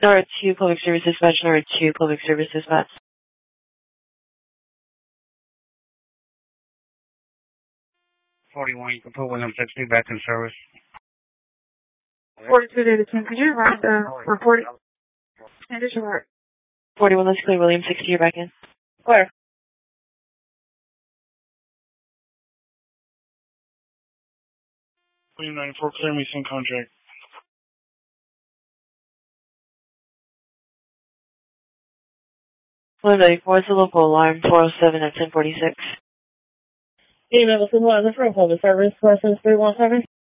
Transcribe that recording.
Number 2 Public Service Dispatch, number 2 Public Service Dispatch. 41, you can put William 60 back in service. 42 Data 10, could you write for 40? Additional work. 41, let's clear William 60, you're back in. Clear. William 94, clear me some contract. William 94, it's a local alarm, 407 at 1046. Email the supervisor for public service, license 317.